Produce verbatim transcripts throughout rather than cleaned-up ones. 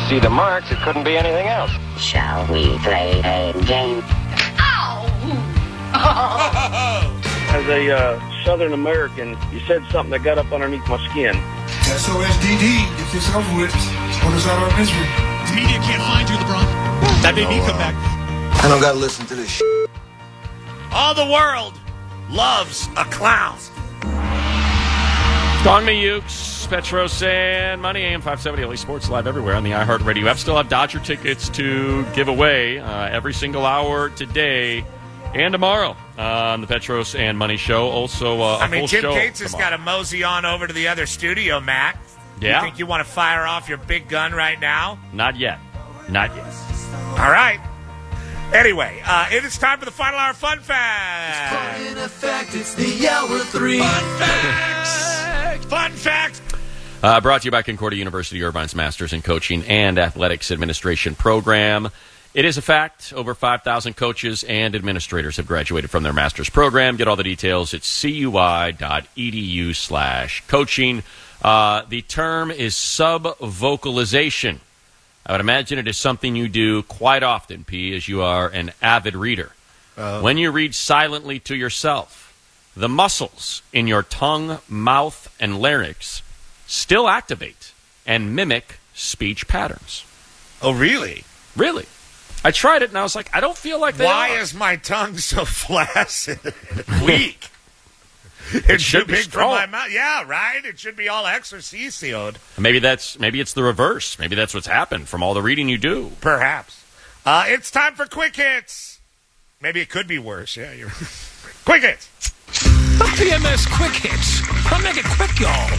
see the marks, it couldn't be anything else. Shall we play a game? As a uh, Southern American, you said something that got up underneath my skin. S O S D D, get this over with. What is out our misery? The media can't find you, LeBron. That made me come back. I don't gotta listen to this shit. All the world loves a clown. Don Mayukes, Petros and Money, A M five seventy, L A Sports Live everywhere on the iHeartRadio app. Still have Dodger tickets to give away uh, every single hour today and tomorrow uh, on the Petros and Money show. Also, uh, a I mean, full Tim show Cates has tomorrow. got to mosey on over to the other studio, Matt. Yeah? You think you want to fire off your big gun right now? Not yet. Not yet. All right. Anyway, uh, it is time for the final hour fun fact. Fun in effect, it's the hour three. Fun fact. Fun fact. Uh, brought to you by Concordia University Irvine's Masters in Coaching and Athletics Administration program. It is a fact. Over five thousand coaches and administrators have graduated from their master's program. Get all the details at cui.edu slash coaching. Uh, the term is sub-vocalization. I would imagine it is something you do quite often, P, as you are an avid reader. Uh, when you read silently to yourself, the muscles in your tongue, mouth, and larynx still activate and mimic speech patterns. Oh, really? Really. I tried it, and I was like, I don't feel like they Why are. is my tongue so flaccid and weak? It should be big strong. for my mouth. Yeah, right? It should be all exercisioed. Maybe that's maybe it's the reverse. Maybe that's what's happened from all the reading you do. Perhaps. Uh, it's time for Quick Hits. Maybe it could be worse. Yeah, you're Quick Hits. P M S Quick Hits. I'll make it quick, y'all.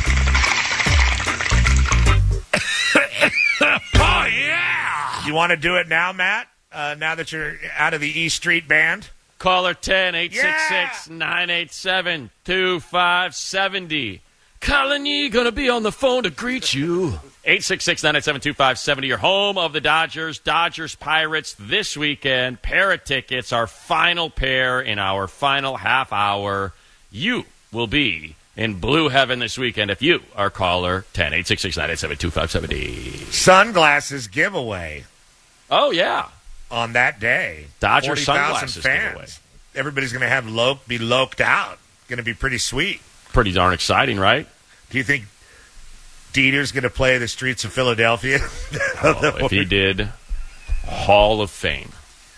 Oh, yeah. You want to do it now, Matt? Uh, now that you're out of the E Street Band? Caller ten, eight six six, nine eight seven, two five seven zero. Colin Yee gonna be on the phone to greet you. eight six six, nine eight seven, two five seven zero. Your home of the Dodgers. Dodgers Pirates this weekend. Pair of tickets, our final pair in our final half hour. You will be in blue heaven this weekend if you are caller ten, eight six six, nine eight seven, two five seven zero. Sunglasses giveaway. Oh, yeah. On that day. Dodger forty thousand sunglasses fans. giveaway. Everybody's going to have lo- be loked out. Going to be pretty sweet. Pretty darn exciting, right? Do you think Dieter's going to play the streets of Philadelphia? Oh, if he did, Hall of Fame.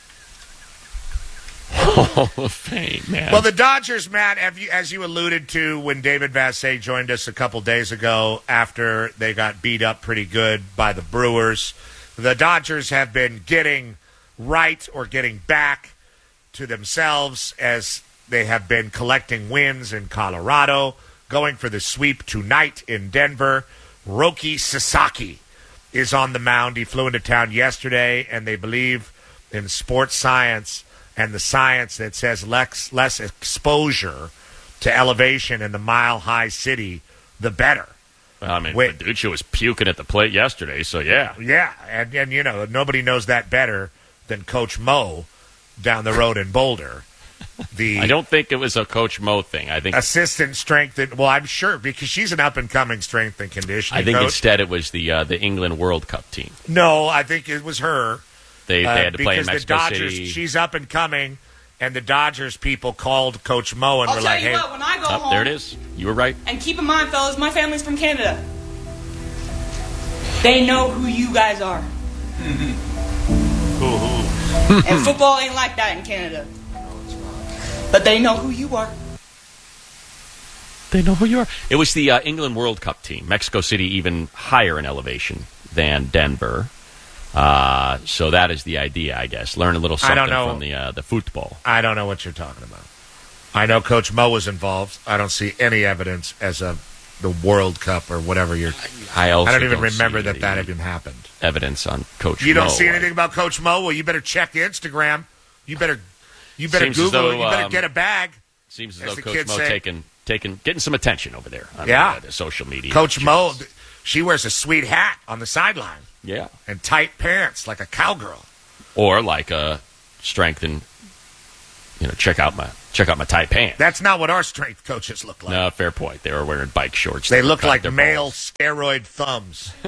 Hall of Fame, man. Well, the Dodgers, Matt, have you, as you alluded to when David Vassegh joined us a couple days ago after they got beat up pretty good by the Brewers, the Dodgers have been getting right or getting back to themselves as they have been collecting wins in Colorado, going for the sweep tonight in Denver. Roki Sasaki is on the mound. He flew into town yesterday, and they believe in sports science and the science that says less, less exposure to elevation in the mile-high city, the better. I mean, Wait. Fiducia was puking at the plate yesterday, so yeah. Yeah, and, and, you know, nobody knows that better than Coach Mo down the road in Boulder. The I don't think it was a Coach Mo thing. I think assistant strength and, well, I'm sure, because she's an up-and-coming strength and conditioning I think coach. instead it was the uh, the England World Cup team. No, I think it was her. They, they uh, had to play in because Mexico the Dodgers, City. she's up and coming, and the Dodgers people called Coach Mo and I'll were tell like, you hey. what, when I go Oh, home, there it is. You were right. and keep in mind, fellas, my family's from Canada. They know who you guys are. And football ain't like that in Canada. But they know who you are. They know who you are. It was the uh, England World Cup team. Mexico City even higher in elevation than Denver. Uh, so that is the idea, I guess. Learn a little I don't something know. from the uh, the football. I don't know what you're talking about. I know Coach Mo was involved. I don't see any evidence as of the World Cup or whatever you're. I also I don't even don't remember see that that the even happened. Evidence on Coach You don't Mo. see anything about Coach Mo? Well, you better check Instagram. You better, you better Seems as Google though, it. You better um, get a bag. Seems as As though the Coach kids Mo say. taking taking getting some attention over there on Yeah. the, uh, the social media. Coach Mo, channels. she wears a sweet hat on the sideline Yeah. and tight pants like a cowgirl. Or like a strength and you know, check out my check out my tight pants. That's not what our strength coaches look like. No, fair point. They were wearing bike shorts. They that look cut like their male balls. steroid thumbs.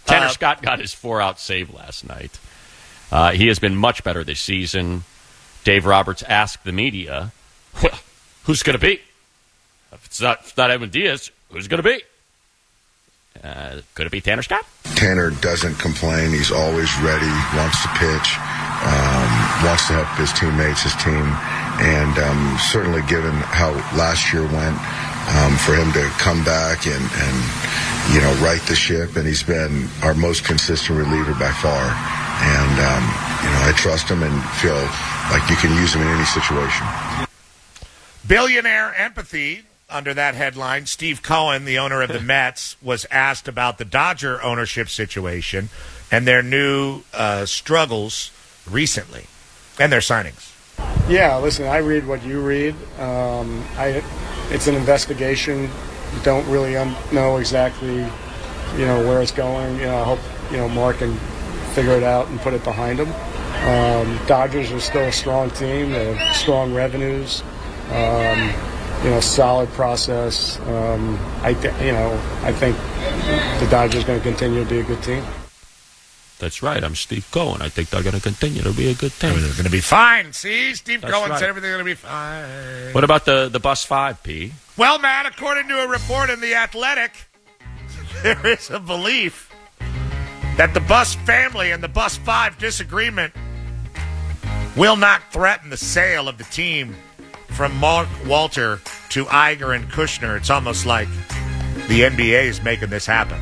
Tanner Uh, Scott got his four-out save last night. Uh, he has been much better this season. Dave Roberts asked the media, well, who's going to be? If it's not, if it's not Edwin Diaz, who's going to be? Uh, could it be Tanner Scott? Tanner doesn't complain. He's always ready, wants to pitch, um, wants to help his teammates, his team. And um, certainly given how last year went, um, for him to come back and, and, you know, right the ship. And he's been our most consistent reliever by far. And, um, you know, I trust him and feel like you can use him in any situation. Billionaire empathy. Under that headline, Steve Cohen, the owner of the Mets, was asked about the Dodger ownership situation and their new uh, struggles recently and their signings. Yeah, listen, I read what you read. Um, I, it's an investigation. Don't really un- know exactly, you know, where it's going. You know, I hope, you know, Mark can figure it out and put it behind him. Um, Dodgers are still a strong team. They have strong revenues. Um, You know, solid process. Um, I, th- you know, I think the Dodgers are going to continue to be a good team. That's right. I'm Steve Cohen. I think they're going to continue to be a good team. They're going to be fine. See, Steve That's Cohen right. said everything's going to be fine. What about the, the Bus five, P? Well, Matt, according to a report in The Athletic, there is a belief that the Bus family and the Bus five disagreement will not threaten the sale of the team from Mark Walter to Iger and Kushner. It's almost like the N B A is making this happen.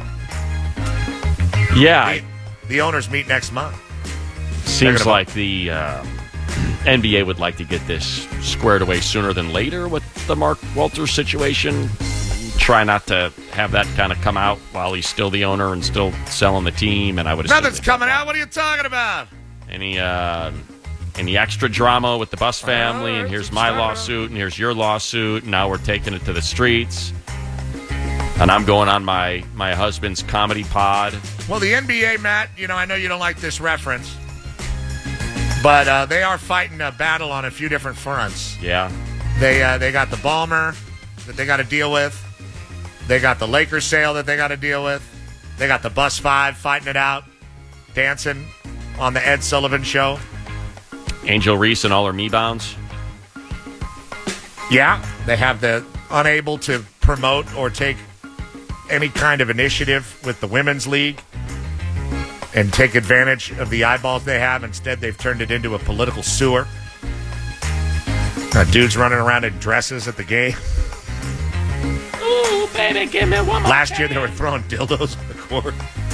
Yeah. The, the owners meet next month. Seems gonna- like the uh, N B A would like to get this squared away sooner than later with the Mark Walters situation. Try not to have that kind of come out while he's still the owner and still selling the team. And I would assume Nothing's coming out. What are you talking about? Any uh, any extra drama with the Bus family, Oh, and here's just my start lawsuit, and here's your lawsuit, and now we're taking it to the streets. And I'm going on my, my husband's comedy pod. Well, the N B A, Matt, you know, I know you don't like this reference, but uh, they are fighting a battle on a few different fronts. Yeah. They uh, they got the Ballmer that they got to deal with. They got the Lakers sale that they got to deal with. They got the Bus Five fighting it out, dancing on the Ed Sullivan Show. Angel Reese and all her me-bounds. Yeah, they have the unable to promote or take any kind of initiative with the Women's League and take advantage of the eyeballs they have. Instead, they've turned it into a political sewer. Uh, dudes running around in dresses at the game. Ooh, baby, give me one more. Last year, they were throwing dildos on the court.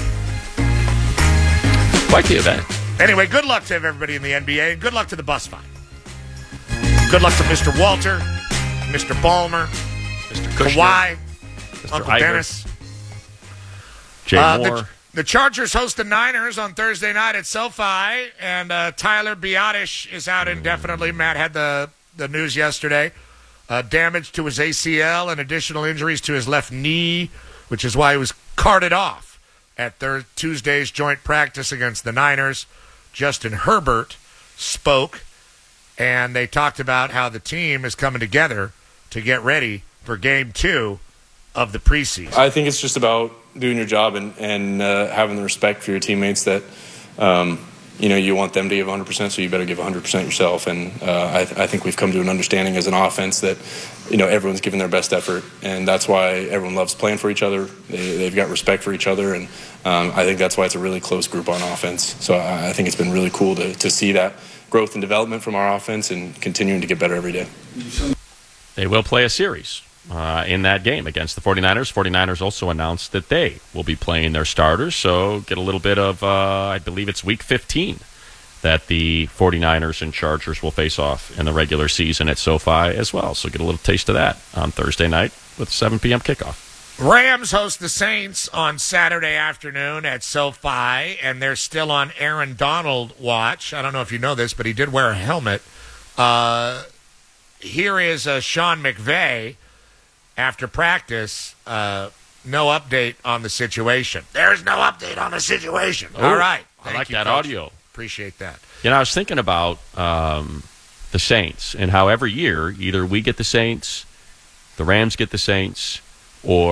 Quite the event. Anyway, good luck to everybody in the N B A, and good luck to the Bus Five. Good luck to Mister Walter, Mister Ballmer, Mister Kushner, Kawhi, Mister Uncle Iger, Dennis. Jay Uh, Moore. the, the Chargers host the Niners on Thursday night at SoFi, and uh, Tyler Biadasz is out indefinitely. Matt had the, the news yesterday. Uh, damage to his A C L and additional injuries to his left knee, which is why he was carted off at their Tuesday's joint practice against the Niners. Justin Herbert spoke, and they talked about how the team is coming together to get ready for game two of the preseason. I think it's just about doing your job and, and uh, having the respect for your teammates that, um, you know, you want them to give one hundred percent, so you better give one hundred percent yourself. And uh, I, th- I think we've come to an understanding as an offense that, you know, everyone's giving their best effort, and that's why everyone loves playing for each other. They, they've got respect for each other, and um, I think that's why it's a really close group on offense. So I, I think it's been really cool to, to see that growth and development from our offense and continuing to get better every day. They will play a series uh, in that game against the 49ers. 49ers also announced that they will be playing their starters, so get a little bit of, uh, I believe it's week fifteen, that the 49ers and Chargers will face off in the regular season at SoFi as well. So get a little taste of that on Thursday night with a seven p.m. kickoff. Rams host the Saints on Saturday afternoon at SoFi, and they're still on Aaron Donald watch. I don't know if you know this, but he did wear a helmet. Uh, here is uh, Sean McVay after practice. Uh, no update on the situation. There's no update on the situation. Oh, All right. I Thank like you, that Coach. audio. Appreciate that. You know, I was thinking about um, the Saints and how every year either we get the Saints, the Rams get the Saints, or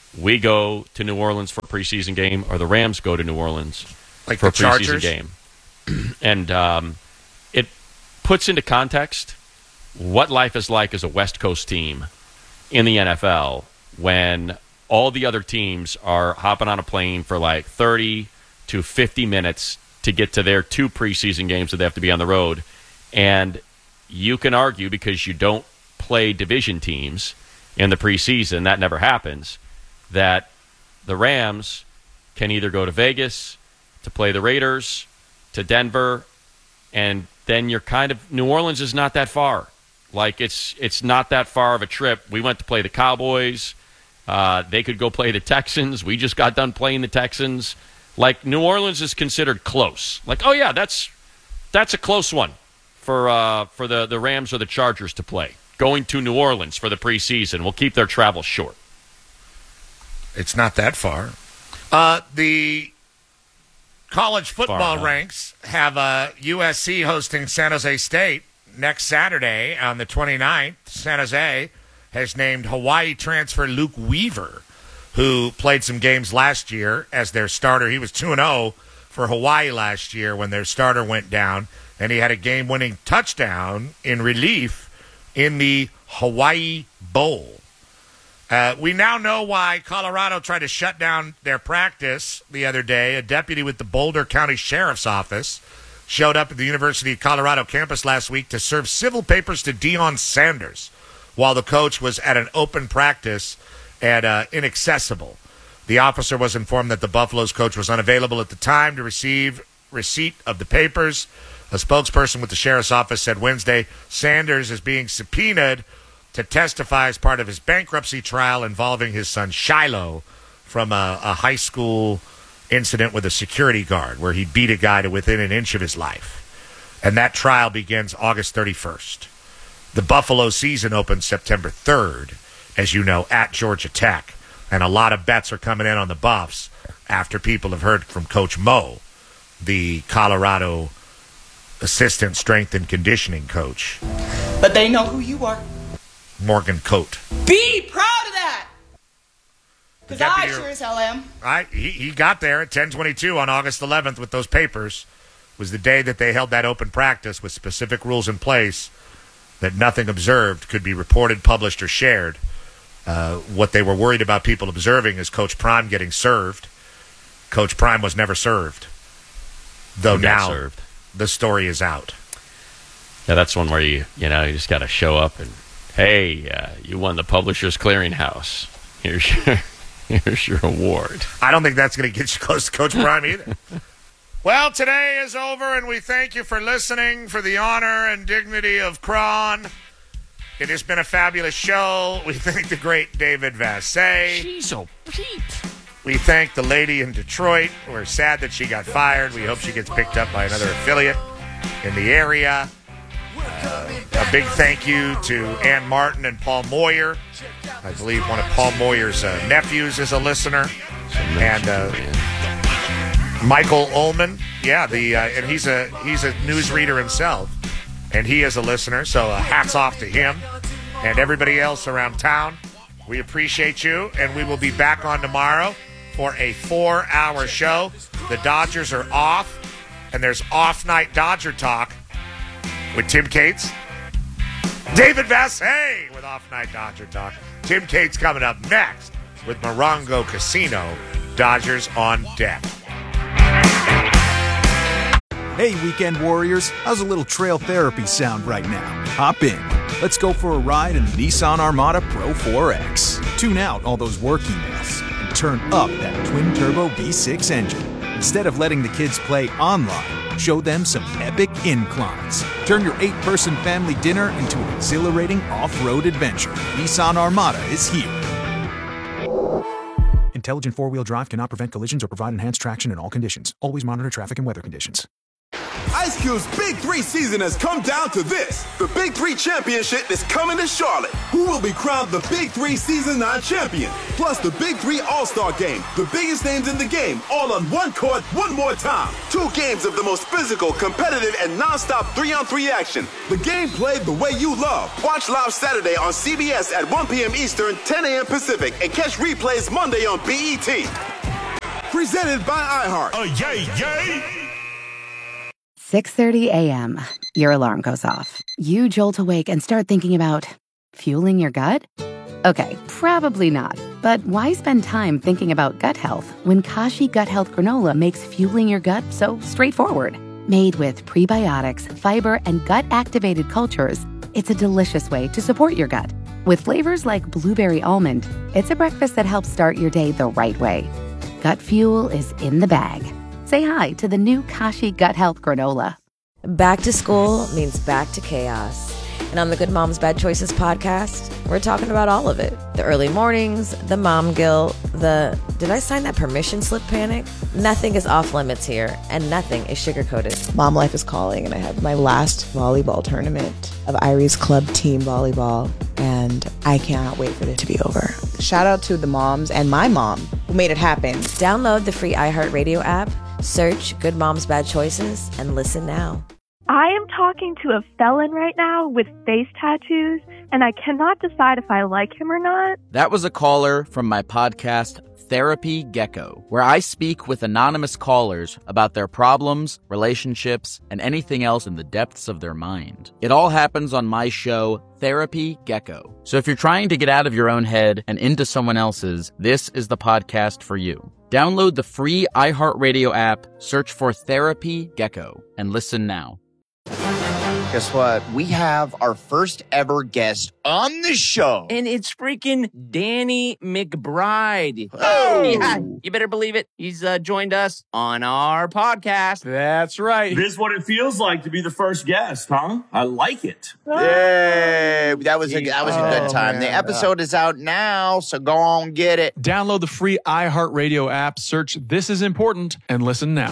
we go to New Orleans for a preseason game, or the Rams go to New Orleans like for the a preseason Chargers? game. And um, it puts into context what life is like as a West Coast team in the N F L when all the other teams are hopping on a plane for like thirty to fifty minutes to get to their two preseason games that they have to be on the road. And you can argue, because you don't play division teams in the preseason, that never happens, that the Rams can either go to Vegas to play the Raiders, to Denver, and then you're kind of, New Orleans is not that far. Like, it's it's not that far of a trip. We went to play the Cowboys. Uh, they could go play the Texans. We just got done playing the Texans. Like, New Orleans is considered close. Like, oh, yeah, that's that's a close one for uh, for the, the Rams or the Chargers to play. Going to New Orleans for the preseason will keep their travel short. It's not that far. Uh, the college football Far, huh? ranks have uh, U S C hosting San Jose State next Saturday on the twenty-ninth. San Jose has named Hawaii transfer Luke Weaver, who played some games last year as their starter. He was two and oh for Hawaii last year when their starter went down, and he had a game-winning touchdown in relief in the Hawaii Bowl. Uh, we now know why Colorado tried to shut down their practice the other day. A deputy with the Boulder County Sheriff's Office showed up at the University of Colorado campus last week to serve civil papers to Deion Sanders while the coach was at an open practice at uh, Inaccessible. The officer was informed that the Buffalo's coach was unavailable at the time to receive receipt of the papers. A spokesperson with the Sheriff's Office said Wednesday Sanders is being subpoenaed to testify as part of his bankruptcy trial involving his son Shiloh from a, a high school incident with a security guard where he beat a guy to within an inch of his life. And that trial begins August thirty-first. The Buffalo season opens September third, as you know, at Georgia Tech. And a lot of bets are coming in on the Buffs after people have heard from Coach Mo, the Colorado assistant strength and conditioning coach. But they know who you are. Morgan Coate. Be proud of that. Because I Deputy- sure as hell am. I, he, he got there at ten twenty-two on August eleventh with those papers. It was the day that they held that open practice with specific rules in place that nothing observed could be reported, published, or shared. Uh, what they were worried about people observing is Coach Prime getting served. Coach Prime was never served. Though Who got now served? the story is out. Yeah, that's one where you, you know, you just got to show up and, hey, uh, you won the Publishers Clearinghouse. Here's your, here's your award. I don't think that's going to get you close to Coach Prime either. Well, today is over, and we thank you for listening for the honor and dignity of Cron. It has been a fabulous show. We thank the great David Vassay. She's a Pete. We thank the lady in Detroit. We're sad that she got fired. We hope she gets picked up by another affiliate in the area. Uh, a big thank you to Ann Martin and Paul Moyer. I believe one of Paul Moyer's uh, nephews is a listener. And uh, Michael Ullman, yeah, the uh, and he's a he's a newsreader himself, and he is a listener. So uh, hats off to him and everybody else around town. We appreciate you, and we will be back on tomorrow for a four-hour show. The Dodgers are off, and there's off-night Dodger talk with Tim Cates, David Vassay with off-night Dodger talk. Tim Cates coming up next with Morongo Casino. Dodgers on deck. Hey, Weekend Warriors, how's a little trail therapy sound right now? Hop in. Let's go for a ride in the Nissan Armada Pro four X. Tune out all those work emails and turn up that twin-turbo V six engine. Instead of letting the kids play online, show them some epic inclines. Turn your eight-person family dinner into an exhilarating off-road adventure. Nissan Armada is here. Intelligent four-wheel drive cannot prevent collisions or provide enhanced traction in all conditions. Always monitor traffic and weather conditions. Ice Cube's Big Three season has come down to this. The Big Three Championship is coming to Charlotte. Who will be crowned the Big Three Season nine champion? Plus the Big Three All-Star Game. The biggest names in the game, all on one court, one more time. Two games of the most physical, competitive, and non-stop three-on-three action. The game played the way you love. Watch live Saturday on C B S at one p.m. Eastern, ten a.m. Pacific, and catch replays Monday on B E T. Presented by iHeart. Oh, yay, yay! six thirty a.m. Your alarm goes off. You jolt awake and start thinking about fueling your gut? Okay, probably not. But why spend time thinking about gut health when Kashi Gut Health Granola makes fueling your gut so straightforward? Made with prebiotics, fiber, and gut-activated cultures, it's a delicious way to support your gut. With flavors like blueberry almond, it's a breakfast that helps start your day the right way. Gut fuel is in the bag. Say hi to the new Kashi Gut Health Granola. Back to school means back to chaos. And on the Good Moms Bad Choices podcast, we're talking about all of it. The early mornings, the mom guilt, the did I sign that permission slip panic? Nothing is off limits here, and nothing is sugar-coated. Mom life is calling, and I have my last volleyball tournament of Irie's Club Team Volleyball, and I cannot wait for it to be over. Shout out to the moms and my mom who made it happen. Download the free iHeartRadio app, search Good Moms Bad Choices, and listen now. I am talking to a felon right now with face tattoos, and I cannot decide if I like him or not. That was a caller from my podcast, Therapy Gecko, where I speak with anonymous callers about their problems, relationships, and anything else in the depths of their mind. It all happens on my show, Therapy Gecko. So if you're trying to get out of your own head and into someone else's, this is the podcast for you. Download the free iHeartRadio app, search for Therapy Gecko, and listen now. Guess what? We have our first ever guest on the show. And it's freaking Danny McBride. Oh! Yeah, you better believe it. He's uh, joined us on our podcast. That's right. This is what it feels like to be the first guest, huh? I like it. Yay! That was a, that was a good Oh, time. man. The episode is out now, so go on, get it. Download the free iHeartRadio app, search This Is Important, and listen now.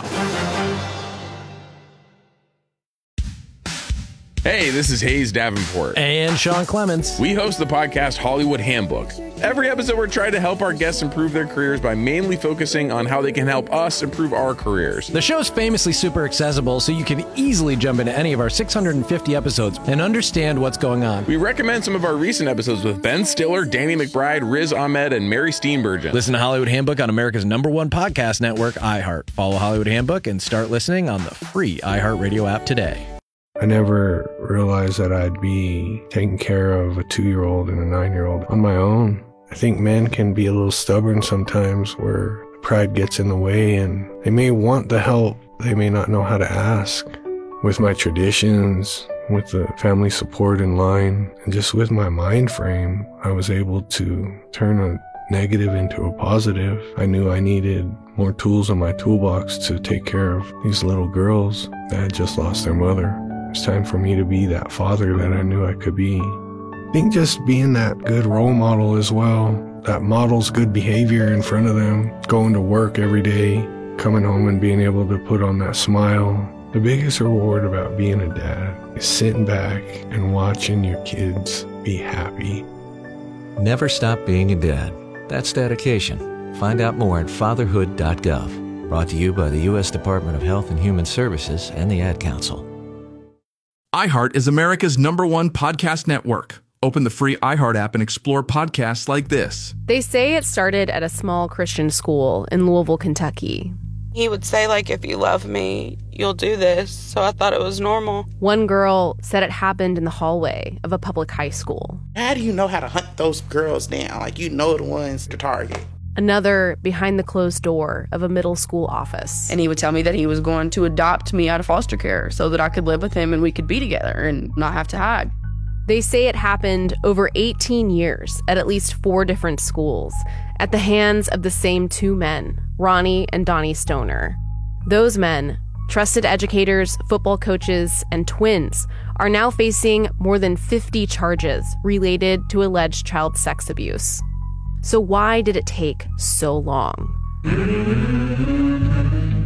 Hey, this is Hayes Davenport. And Sean Clements. We host the podcast Hollywood Handbook. Every episode, we're trying to help our guests improve their careers by mainly focusing on how they can help us improve our careers. The show's famously super accessible, so you can easily jump into any of our six hundred fifty episodes and understand what's going on. We recommend some of our recent episodes with Ben Stiller, Danny McBride, Riz Ahmed, and Mary Steenburgen. Listen to Hollywood Handbook on America's number one podcast network, iHeart. Follow Hollywood Handbook and start listening on the free iHeartRadio app today. I never realized that I'd be taking care of a two-year-old and a nine-year-old on my own. I think men can be a little stubborn sometimes where pride gets in the way and they may want the help, they may not know how to ask. With my traditions, with the family support in line, and just with my mind frame, I was able to turn a negative into a positive. I knew I needed more tools in my toolbox to take care of these little girls that had just lost their mother. It's time for me to be that father that I knew I could be. I think just being that good role model as well, that models good behavior in front of them, going to work every day, coming home and being able to put on that smile. The biggest reward about being a dad is sitting back and watching your kids be happy. Never stop being a dad. That's dedication. Find out more at fatherhood dot gov. Brought to you by the U S Department of Health and Human Services and the Ad Council. iHeart is America's number one podcast network. Open the free iHeart app and explore podcasts like this. They say it started at a small Christian school in Louisville, Kentucky. He would say, like, if you love me, you'll do this. So I thought it was normal. One girl said it happened in the hallway of a public high school. How do you know how to hunt those girls down? Like, you know the ones to target. Another behind the closed door of a middle school office. And he would tell me that he was going to adopt me out of foster care so that I could live with him and we could be together and not have to hide. They say it happened over eighteen years at at least four different schools at the hands of the same two men, Ronnie and Donnie Stoner. Those men, trusted educators, football coaches, and twins, are now facing more than fifty charges related to alleged child sex abuse. So why did it take so long?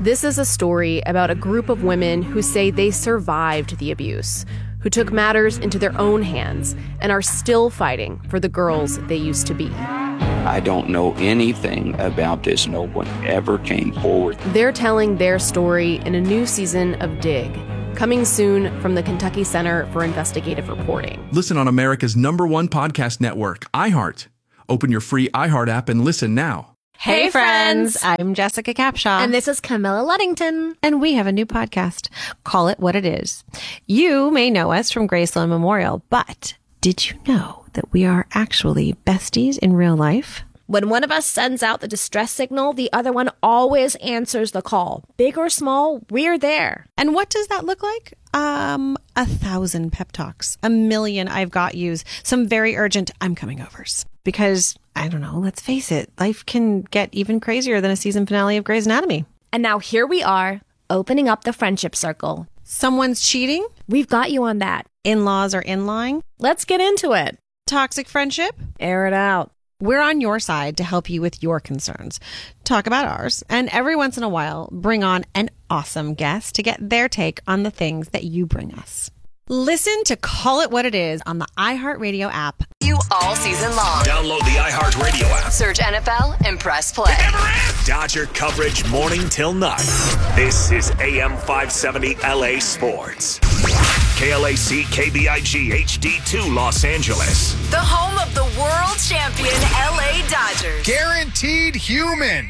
This is a story about a group of women who say they survived the abuse, who took matters into their own hands and are still fighting for the girls they used to be. I don't know anything about this. No one ever came forward. They're telling their story in a new season of Dig, coming soon from the Kentucky Center for Investigative Reporting. Listen on America's number one podcast network, iHeart. Open your free iHeart app and listen now. Hey, friends. I'm Jessica Capshaw. And this is Camilla Luddington. And we have a new podcast. Call It What It Is. You may know us from Graceland Memorial, but did you know that we are actually besties in real life? When one of us sends out the distress signal, the other one always answers the call. Big or small, we're there. And what does that look like? Um, a thousand pep talks, a million I've got yous, some very urgent I'm coming overs. Because, I don't know, let's face it, life can get even crazier than a season finale of Grey's Anatomy. And now here we are, opening up the friendship circle. Someone's cheating? We've got you on that. In-laws are in-lying? Let's get into it. Toxic friendship? Air it out. We're on your side to help you with your concerns. Talk about ours, and every once in a while, bring on an awesome guest to get their take on the things that you bring us. Listen to Call It What It Is on the iHeartRadio app. You all season long. Download the iHeartRadio app. Search N F L and press play. Dodger coverage morning till night. This is A M five seventy L A Sports. K L A C K B I G H D two Los Angeles. The home of the world champion L A Dodgers. Guaranteed human.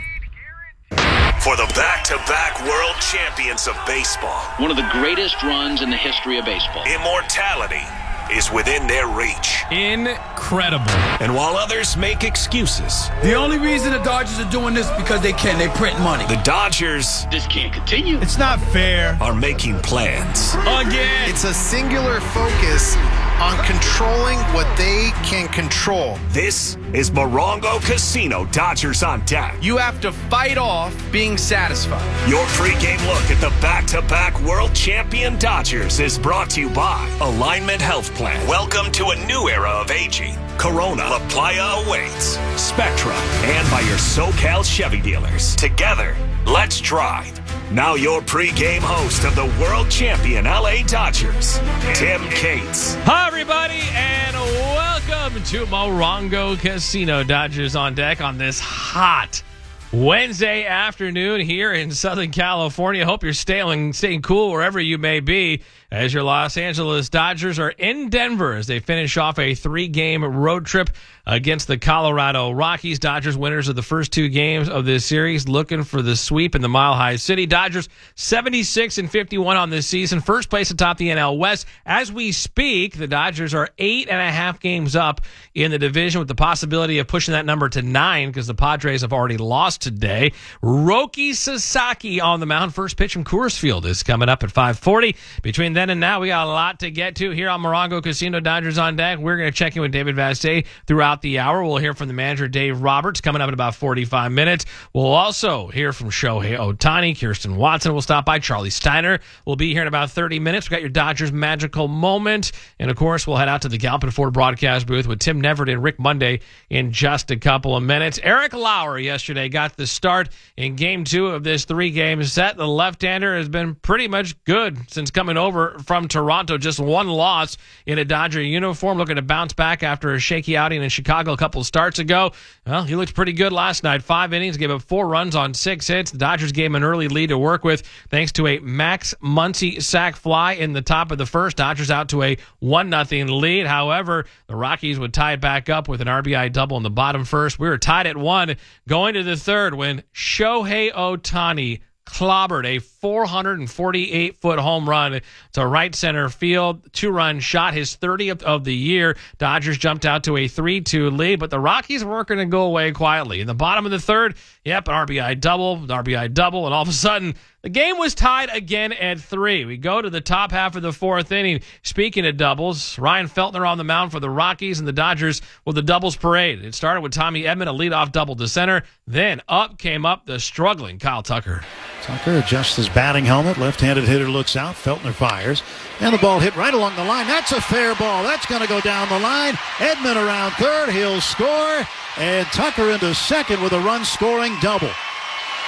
For the back-to-back world champions of baseball. One of the greatest runs in the history of baseball. Immortality is within their reach. Incredible. And while others make excuses. The only reason the Dodgers are doing this because they can. They print money. The Dodgers. This can't continue. It's not fair. Are making plans. Again. It's a singular focus on controlling what they can control. This is Morongo Casino Dodgers on deck. You have to fight off being satisfied. Your pregame look at the back-to-back world champion Dodgers is brought to you by Alignment Health Plan. Welcome to a new era of aging. Corona, La Playa awaits. Spectra, and by your SoCal Chevy dealers. Together, let's drive. Now your pregame host of the world champion L A Dodgers, Tim Cates. Hi, everybody, and welcome to Morongo Casino. Dodgers on deck on this hot Wednesday afternoon here in Southern California. Hope you're staying, staying cool wherever you may be as your Los Angeles Dodgers are in Denver as they finish off a three-game road trip against the Colorado Rockies. Dodgers winners of the first two games of this series, looking for the sweep in the Mile High City. Dodgers seventy-six and fifty-one on this season, first place atop the N L West. As we speak, the Dodgers are eight and a half games up in the division with the possibility of pushing that number to nine because the Padres have already lost today. Roki Sasaki on the mound. First pitch from Coors Field is coming up at five forty. Between then and now, we got a lot to get to here on Morongo Casino. Dodgers on deck. We're going to check in with David Vassegh throughout the hour. We'll hear from the manager, Dave Roberts, coming up in about forty-five minutes. We'll also hear from Shohei Ohtani. Kirsten Watson will stop by. Charlie Steiner will be here in about thirty minutes. We got your Dodgers magical moment. And, of course, we'll head out to the Galpin Ford broadcast booth with Tim Neverett and Rick Monday in just a couple of minutes. Eric Lauer yesterday got the start in game two of this three-game set. The left-hander has been pretty much good since coming over from Toronto. Just one loss in a Dodger uniform, looking to bounce back after a shaky outing in Chicago a couple of starts ago. Well, he looked pretty good last night. Five innings, gave up four runs on six hits. The Dodgers gave him an early lead to work with thanks to a Max Muncy sac fly in the top of the first. Dodgers out to a one nothing lead. However, the Rockies would tie it back up with an R B I double in the bottom first. We were tied at one going to the third when Shohei Ohtani clobbered a four forty-eight foot home run to right center field. Two-run shot, his thirtieth of the year. Dodgers jumped out to a three two lead, but the Rockies weren't going to go away quietly. In the bottom of the third, yep, an R B I double, an R B I double, and all of a sudden, the game was tied again at three. We go to the top half of the fourth inning. Speaking of doubles, Ryan Feltner on the mound for the Rockies, and the Dodgers with the doubles parade. It started with Tommy Edman, a leadoff double to center. Then up came up the struggling Kyle Tucker. Tucker adjusts his batting helmet. Left-handed hitter looks out. Feltner fires. And the ball hit right along the line. That's a fair ball. That's going to go down the line. Edman around third. He'll score. And Tucker into second with a run-scoring double.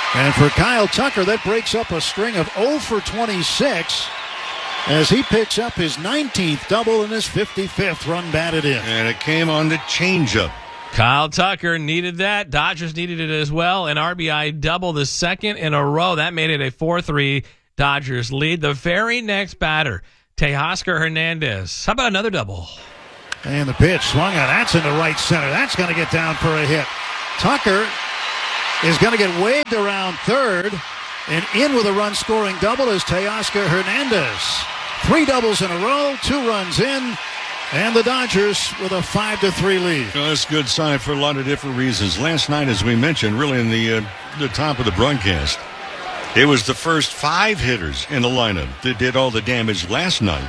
And for Kyle Tucker, that breaks up a string of oh for twenty-six as he picks up his nineteenth double and his fifty-fifth run batted in. And it came on the changeup. Kyle Tucker needed that. Dodgers needed it as well. An R B I double, the second in a row. That made it a four three Dodgers lead. The very next batter, Teoscar Hernandez. How about another double? And the pitch swung on. That's into right center. That's going to get down for a hit. Tucker is going to get waved around third. And in with a run-scoring double is Teoscar Hernandez. Three doubles in a row, two runs in. And the Dodgers with a five to three lead. Well, that's a good sign for a lot of different reasons. Last night, as we mentioned, really in the uh, the top of the broadcast, it was the first five hitters in the lineup that did all the damage last night.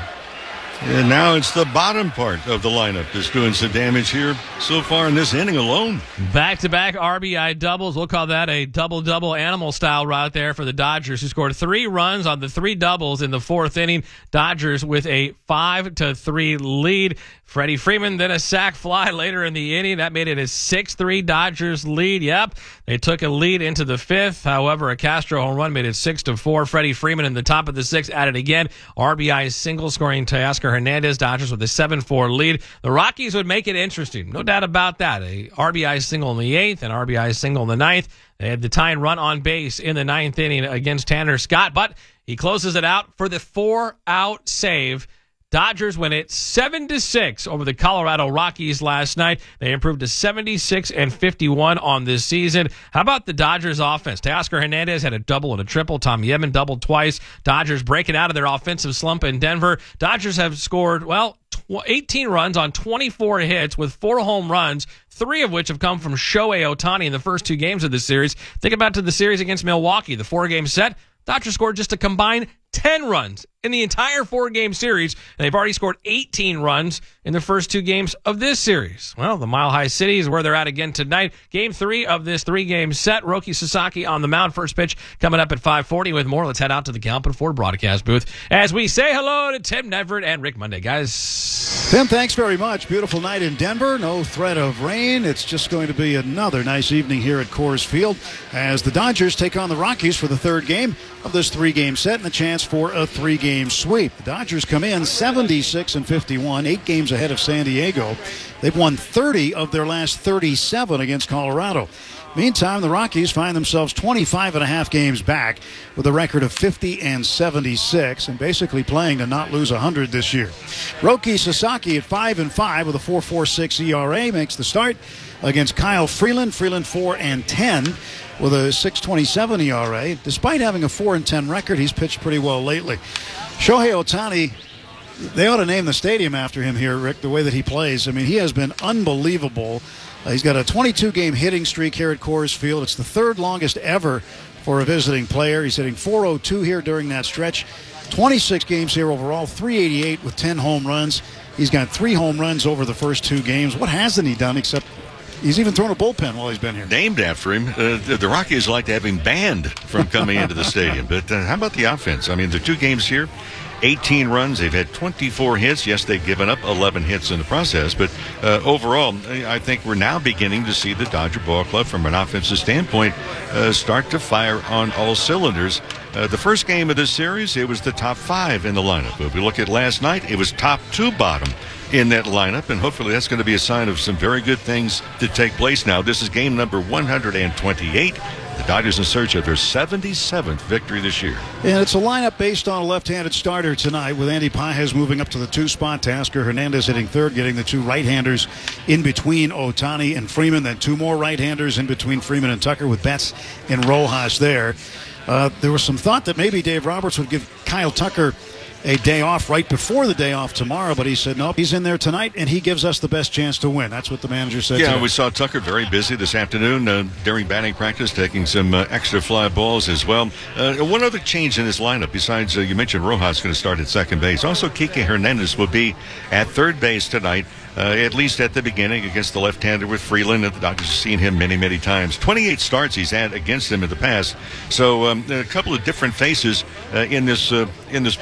And now it's the bottom part of the lineup that's doing some damage here so far in this inning alone. Back-to-back R B I doubles. We'll call that a double-double animal style route there for the Dodgers, who scored three runs on the three doubles in the fourth inning. Dodgers with a five to three lead. Freddie Freeman, then a sac fly later in the inning. That made it a six three Dodgers lead. Yep, they took a lead into the fifth. However, a Castro home run made it six to four. Freddie Freeman in the top of the sixth added again. R B I single scoring Teoscar Hernandez. Dodgers with a seven four lead. The Rockies would make it interesting. No doubt about that. A R B I single in the eighth, an R B I single in the ninth. They had the tying run on base in the ninth inning against Tanner Scott, but he closes it out for the four-out save. Dodgers win it seven to six over the Colorado Rockies last night. They improved to seventy-six and fifty-one on this season. How about the Dodgers offense? Teoscar Hernandez had a double and a triple. Tommy Edman doubled twice. Dodgers breaking out of their offensive slump in Denver. Dodgers have scored, well, eighteen runs on twenty-four hits with four home runs, three of which have come from Shohei Ohtani in the first two games of the series. Think about to the series against Milwaukee, the four-game set. Dodgers scored just a combined ten runs in the entire four-game series, and they've already scored eighteen runs in the first two games of this series. Well, the Mile High City is where they're at again tonight. Game three of this three-game set. Roki Sasaki on the mound. First pitch coming up at five forty. With more, let's head out to the Galpin Ford broadcast booth as we say hello to Tim Nedvert and Rick Monday. Guys. Tim, thanks very much. Beautiful night in Denver. No threat of rain. It's just going to be another nice evening here at Coors Field as the Dodgers take on the Rockies for the third game of this three-game set and a chance for a three-game sweep. The Dodgers come in seventy-six and fifty-one, eight games ahead of San Diego. They've won thirty of their last thirty-seven against Colorado. Meantime, the Rockies find themselves twenty-five and a half games back with a record of fifty and seventy-six and basically playing to not lose one hundred this year. Roki Sasaki at five and five with a four point four six E R A makes the start against Kyle Freeland. Freeland four and ten with a six twenty-seven E R A. Despite having a four and ten record, he's pitched pretty well lately. Shohei Ohtani, they ought to name the stadium after him here, Rick, the way that he plays. I mean, he has been unbelievable. Uh, he's got a twenty-two game hitting streak here at Coors Field. It's the third longest ever for a visiting player. He's hitting four oh two here during that stretch. twenty-six games here overall, three eighty-eight with ten home runs. He's got three home runs over the first two games. What hasn't he done except he's even thrown a bullpen while he's been here? Named after him. Uh, the, the Rockies like to have him banned from coming into the stadium. But uh, how about the offense? I mean, the two games here, eighteen runs. They've had twenty-four hits. Yes, they've given up eleven hits in the process. But uh, overall, I think we're now beginning to see the Dodger Ball Club, from an offensive standpoint, uh, start to fire on all cylinders. Uh, the first game of this series, it was the top five in the lineup. If we look at last night, it was top two bottom in that lineup, and hopefully that's going to be a sign of some very good things to take place now. This is game number one hundred twenty-eight. The Dodgers in search of their seventy-seventh victory this year. And it's a lineup based on a left-handed starter tonight, with Andy Pages moving up to the two spot. Teoscar Hernandez hitting third, getting the two right-handers in between Ohtani and Freeman. Then two more right-handers in between Freeman and Tucker, with Betts and Rojas there. Uh, there was some thought that maybe Dave Roberts would give Kyle Tucker a day off right before the day off tomorrow, but he said, nope, he's in there tonight, and he gives us the best chance to win. That's what the manager said. Yeah, today. We saw Tucker very busy this afternoon uh, during batting practice, taking some uh, extra fly balls as well. Uh, one other change in his lineup, besides uh, you mentioned Rojas going to start at second base. Also, Kike Hernandez will be at third base tonight. Uh, at least at the beginning against the left-hander with Freeland. The Dodgers have seen him many, many times. twenty-eight starts he's had against him in the past. So um, a couple of different faces uh, in this uh, in this ball game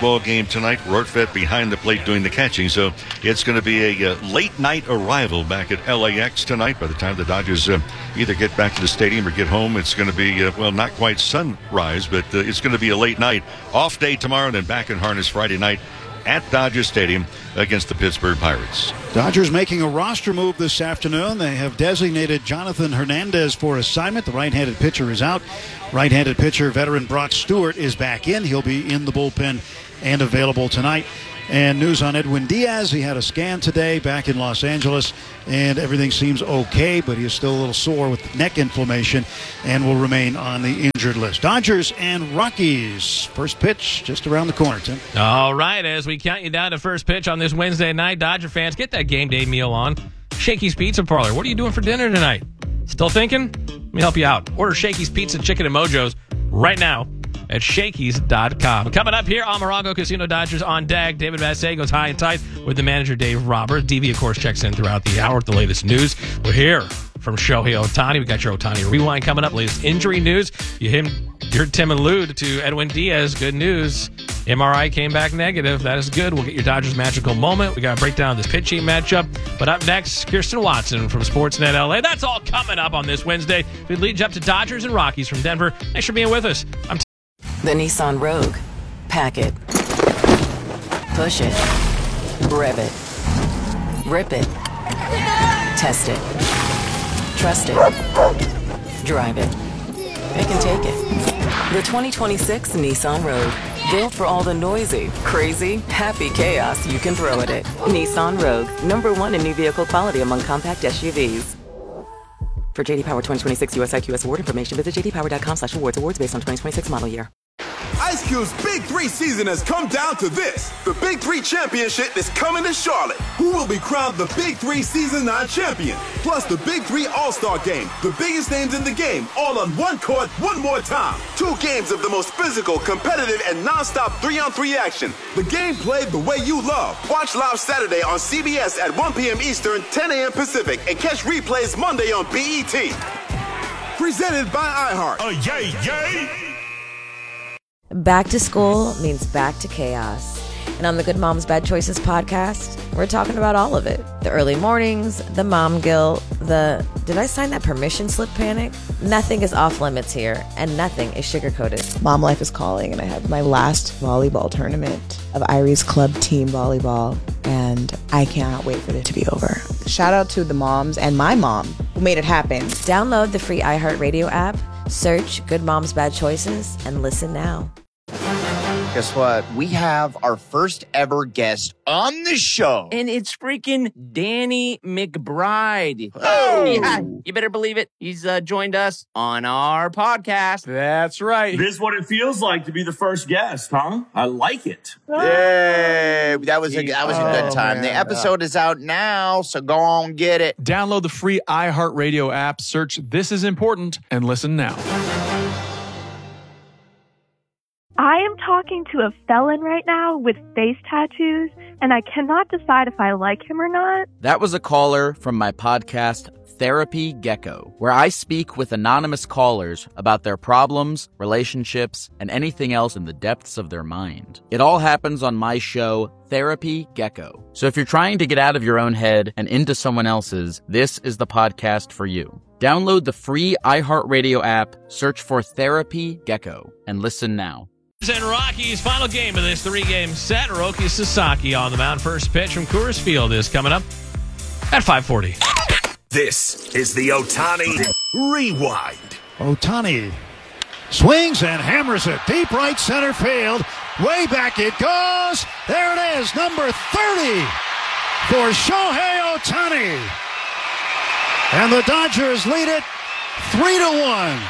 tonight. Rortvedt behind the plate doing the catching. So it's going to be a uh, late-night arrival back at L A X tonight. By the time the Dodgers uh, either get back to the stadium or get home, it's going to be, uh, well, not quite sunrise, but uh, it's going to be a late night. Off day tomorrow, and then back in harness Friday night at Dodger Stadium against the Pittsburgh Pirates. Dodgers making a roster move this afternoon. They have designated Jonathan Hernandez for assignment. The right-handed pitcher is out. Right-handed pitcher, veteran Brock Stewart, is back in. He'll be in the bullpen and available tonight. And news on Edwin Diaz. He had a scan today back in Los Angeles, and everything seems okay, but he is still a little sore with neck inflammation and will remain on the injured list. Dodgers and Rockies. First pitch just around the corner, Tim. All right, as we count you down to first pitch on this Wednesday night, Dodger fans, get that game day meal on. Shakey's Pizza Parlor. What are you doing for dinner tonight? Still thinking? Let me help you out. Order Shakey's Pizza, Chicken, and Mojos right now at Shakey's dot com. Coming up here on Morongo Casino Dodgers on deck, David Vassegh goes high and tight with the manager, Dave Roberts. D V, of course, checks in throughout the hour with the latest news. We're here from Shohei Ohtani. We got your Ohtani Rewind coming up. Latest injury news. You him, you heard Tim allude to Edwin Diaz. Good news. M R I came back negative. That is good. We'll get your Dodgers magical moment. We got to break down this pitching matchup. But up next, Kirsten Watson from Sportsnet L A. That's all coming up on this Wednesday. We lead you up to Dodgers and Rockies from Denver. Thanks for being with us. I'm The Nissan Rogue. Pack it. Push it. Rev it. Rip it. Test it. Trust it. Drive it. It can take it. The twenty twenty-six Nissan Rogue. Built for all the noisy, crazy, happy chaos you can throw at it. Nissan Rogue. Number one in new vehicle quality among compact S U Vs. For J D Power twenty twenty-six U S I Q S award information, visit j d power dot com slash awards. Awards based on twenty twenty-six model year. Ice Cube's Big Three season has come down to this. The Big Three Championship is coming to Charlotte. Who will be crowned the Big Three Season nine champion? Plus the Big Three All-Star Game. The biggest names in the game, all on one court, one more time. Two games of the most physical, competitive, and non-stop three-on-three action. The game played the way you love. Watch live Saturday on C B S at one p.m. Eastern, ten a.m. Pacific, and catch replays Monday on B E T. Presented by iHeart. Oh, yay, yay! Back to school means back to chaos. And on the Good Moms Bad Choices podcast, we're talking about all of it. The early mornings, the mom guilt, the did I sign that permission slip panic? Nothing is off limits here, and nothing is sugar-coated. Mom life is calling, and I have my last volleyball tournament of Irie's club team volleyball, and I cannot wait for it to be over. Shout out to the moms and my mom who made it happen. Download the free iHeartRadio app, search Good Moms Bad Choices, and listen now. Guess what? We have our first ever guest on the show. And it's freaking Danny McBride. Oh! Yeah, you better believe it. He's uh, joined us on our podcast. That's right. This is what it feels like to be the first guest, huh? I like it. Yay! That was a, that was a good Oh, time. man. The episode is out now, so go on get it. Download the free iHeartRadio app, search This Is Important, and listen now. I am talking to a felon right now with face tattoos, and I cannot decide if I like him or not. That was a caller from my podcast, Therapy Gecko, where I speak with anonymous callers about their problems, relationships, and anything else in the depths of their mind. It all happens on my show, Therapy Gecko. So if you're trying to get out of your own head and into someone else's, this is the podcast for you. Download the free iHeartRadio app, search for Therapy Gecko, and listen now. And Rockies' final game of this three-game set. Roki Sasaki on the mound. First pitch from Coors Field is coming up at five forty. This is the Ohtani Rewind. Ohtani swings and hammers it deep right center field. Way back it goes. There it is, number thirty for Shohei Ohtani. And the Dodgers lead it three to one.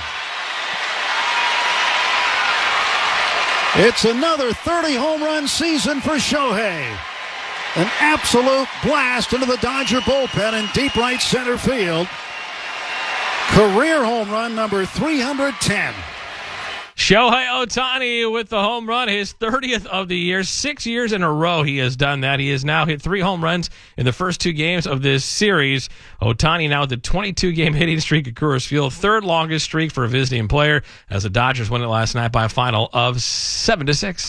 It's another thirty home run season for Shohei. An absolute blast into the Dodger bullpen in deep right center field. Career home run number three hundred ten. Shohei Ohtani with the home run, his thirtieth of the year. Six years in a row he has done that. He has now hit three home runs in the first two games of this series. Ohtani now with the twenty-two game hitting streak at Coors Field, third longest streak for a visiting player, as the Dodgers won it last night by a final of seven to six.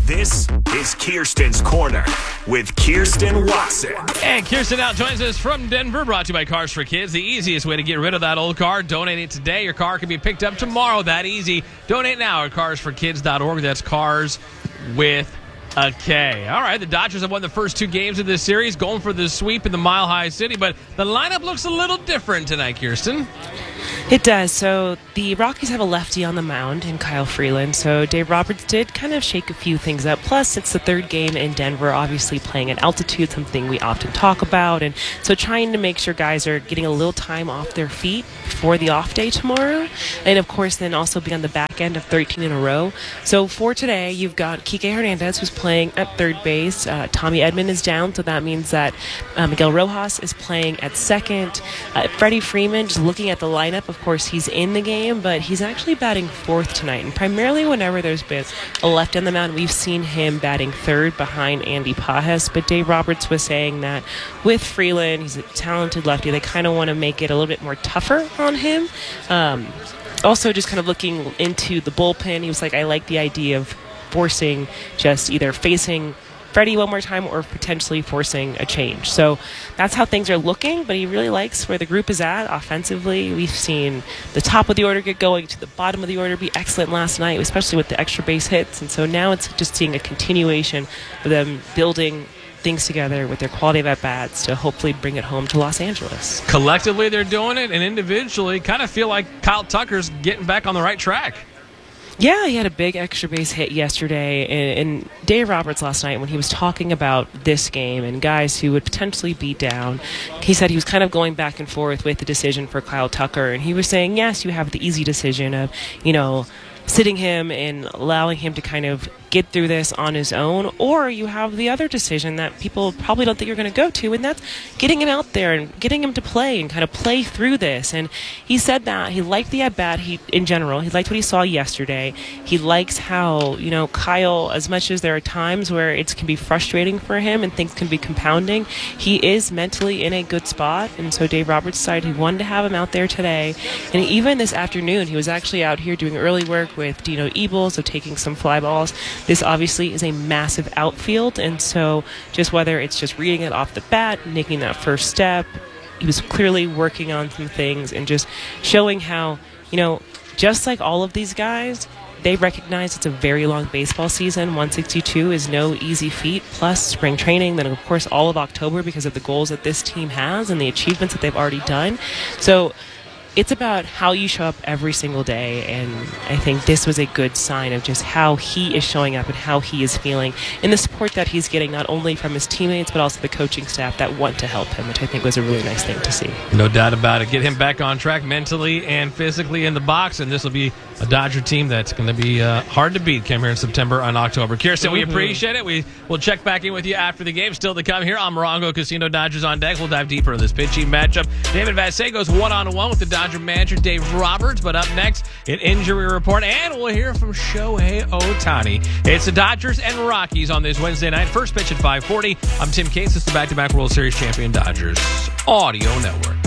This is Kirsten's Corner with Kirsten Watson. And Kirsten now joins us from Denver, brought to you by Cars for Kids. The easiest way to get rid of that old car, donate it today. Your car can be picked up tomorrow. That easy. Donate now at cars for kids dot org. That's cars with a K. All right, the Dodgers have won the first two games of this series, going for the sweep in the Mile High City, but the lineup looks a little different tonight, Kirsten. It does. So the Rockies have a lefty on the mound in Kyle Freeland. So Dave Roberts did kind of shake a few things up. Plus, it's the third game in Denver, obviously playing at altitude, something we often talk about. And so trying to make sure guys are getting a little time off their feet before the off day tomorrow. And, of course, then also be on the back end of thirteen in a row. So for today, you've got Kike Hernandez, who's playing at third base. Uh, Tommy Edman is down, so that means that uh, Miguel Rojas is playing at second. Uh, Freddie Freeman, just looking at the lineup, of course, he's in the game, but he's actually batting fourth tonight. And primarily whenever there's been a left on the mound, we've seen him batting third behind Andy Pajes. But Dave Roberts was saying that with Freeland, he's a talented lefty, they kind of want to make it a little bit more tougher on him. Um, also, just kind of looking into the bullpen, he was like, I like the idea of forcing just either facing Freddie one more time or potentially forcing a change. So that's how things are looking, but he really likes where the group is at offensively. We've seen the top of the order get going to the bottom of the order be excellent last night, especially with the extra base hits. And so now it's just seeing a continuation of them building things together with their quality of at-bats to hopefully bring it home to Los Angeles. Collectively, they're doing it, and individually, kind of feel like Kyle Tucker's getting back on the right track. Yeah, he had a big extra base hit yesterday, and, and Dave Roberts last night, when he was talking about this game and guys who would potentially be down, he said he was kind of going back and forth with the decision for Kyle Tucker, and he was saying, yes, you have the easy decision of, you know, sitting him and allowing him to kind of get through this on his own, or you have the other decision that people probably don't think you're going to go to, and that's getting him out there and getting him to play and kind of play through this. And he said that he liked the at-bat he, in general. He liked what he saw yesterday. He likes how, you know, Kyle, as much as there are times where it can be frustrating for him and things can be compounding, he is mentally in a good spot. And so Dave Roberts decided he wanted to have him out there today. And even this afternoon, he was actually out here doing early work with Dino Ebel, so taking some fly balls. This obviously is a massive outfield, and so just whether it's just reading it off the bat, making that first step, he was clearly working on some things and just showing how, you know, just like all of these guys, they recognize it's a very long baseball season. one sixty-two is no easy feat, plus spring training, then of course all of October because of the goals that this team has and the achievements that they've already done. So it's about how you show up every single day, and I think this was a good sign of just how he is showing up and how he is feeling, and the support that he's getting not only from his teammates but also the coaching staff that want to help him, which I think was a really nice thing to see. No doubt about it. Get him back on track mentally and physically in the box, and this will be a Dodger team that's going to be uh, hard to beat. Came here in September and October. Kirsten, mm-hmm. we appreciate it. We will check back in with you after the game. Still to come here on Morongo Casino. Dodgers on deck. We'll dive deeper in this pitching matchup. David Vassegh goes one-on-one with the Dodger manager, Dave Roberts. But up next, an injury report, and we'll hear from Shohei Ohtani. It's the Dodgers and Rockies on this Wednesday night. First pitch at five forty. I'm Tim Cates. It's the back-to-back World Series champion Dodgers Audio Network.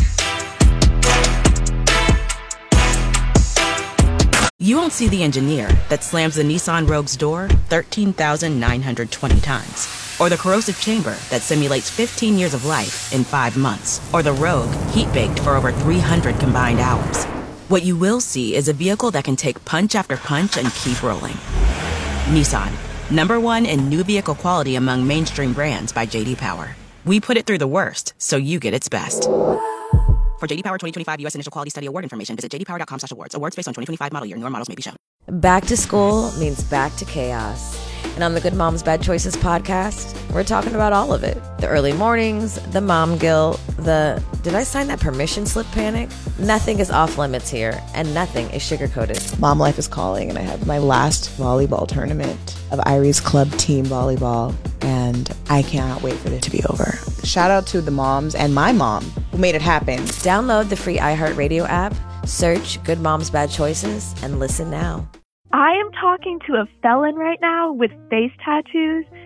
You won't see the engineer that slams the Nissan Rogue's door thirteen thousand nine hundred twenty times. Or the corrosive chamber that simulates fifteen years of life in five months. Or the Rogue heat-baked for over three hundred combined hours. What you will see is a vehicle that can take punch after punch and keep rolling. Nissan, number one in new vehicle quality among mainstream brands by J D Power. We put it through the worst, so you get its best. For J D Power twenty twenty-five U S Initial Quality Study Award information, visit j d power dot com slash awards. Awards based on twenty twenty-five model year. Newer models may be shown. Back to school means back to chaos. And on the Good Moms Bad Choices podcast, we're talking about all of it. The early mornings, the mom guilt, the did I sign that permission slip panic? Nothing is off limits here, and nothing is sugar-coated. Mom life is calling, and I have my last volleyball tournament of Iris Club Team Volleyball, and I cannot wait for it to be over. Shout out to the moms and my mom who made it happen. Download the free iHeartRadio app, search Good Moms Bad Choices, and listen now. I am talking to a felon right now with face tattoos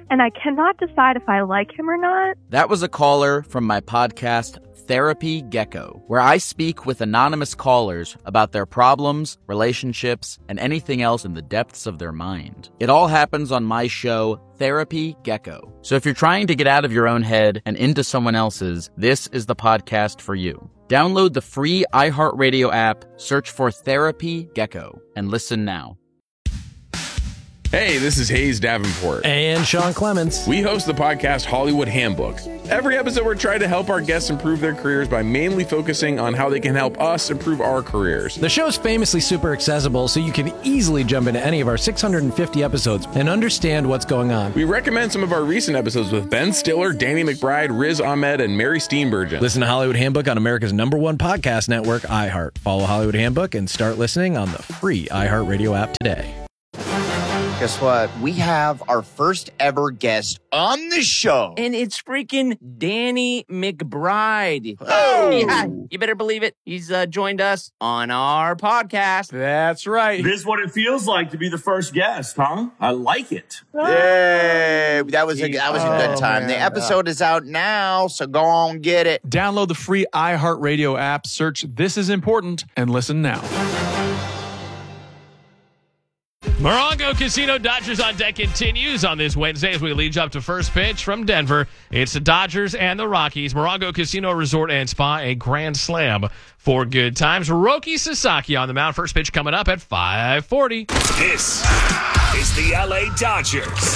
and I cannot decide if I like him or not. That was a caller from my podcast, Therapy Gecko, where I speak with anonymous callers about their problems, relationships, and anything else in the depths of their mind. It all happens on my show, Therapy Gecko. So if you're trying to get out of your own head and into someone else's, this is the podcast for you. Download the free iHeartRadio app, search for Therapy Gecko, and listen now. Hey, this is Hayes Davenport. And Sean Clements. We host the podcast Hollywood Handbook. Every episode, we're trying to help our guests improve their careers by mainly focusing on how they can help us improve our careers. The show's famously super accessible, so you can easily jump into any of our six hundred fifty episodes and understand what's going on. We recommend some of our recent episodes with Ben Stiller, Danny McBride, Riz Ahmed, and Mary Steenburgen. Listen to Hollywood Handbook on America's number one podcast network, iHeart. Follow Hollywood Handbook and start listening on the free iHeartRadio app today. Guess what? We have our first ever guest on the show. And it's freaking Danny McBride. Oh! Yeah, you better believe it. He's uh, joined us on our podcast. That's right. This is what it feels like to be the first guest, huh? I like it. Yay! That was a, that was a good Oh, time. man. The episode is out now, so go on get it. Download the free iHeartRadio app, search This Is Important, and listen now. Morongo Casino Dodgers on Deck continues on this Wednesday as we lead you up to first pitch from Denver. It's the Dodgers and the Rockies. Morongo Casino Resort and Spa, a grand slam for good times. Roki Sasaki on the mound. First pitch coming up at five forty. This is the L A Dodgers